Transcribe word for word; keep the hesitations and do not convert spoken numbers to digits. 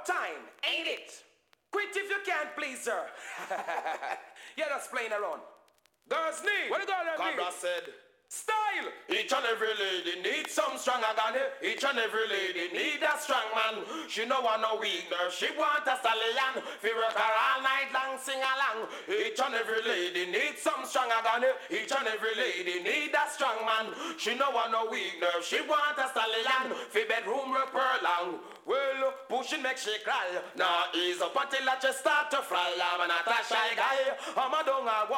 time, ain't it? Quit if you can't, please, sir. You're just playing around. Girls need. What the girl need? Cabra said. Style! Each and every lady needs some strong agony. Each and every lady need a strong man. She no want no weak nerve, she want a stallion. Fi work her all night long, sing along. Each and every lady needs some strong agony. Each and every lady need a strong man. She no want no weak nerve, she want a stallion. Fi bedroom work her long. Well, pushing make she cry. Now ease up until that she start to fly. I'm not a shy guy, I'm a dung